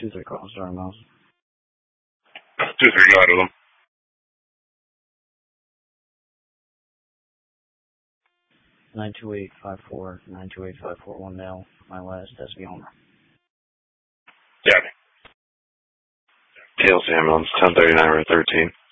2-3 calls, sorry, Miles. 2-3, go ahead with them. 92854, 92854, male, my last SB owner. Yeah. TLC ambulance, 1039 Route 13.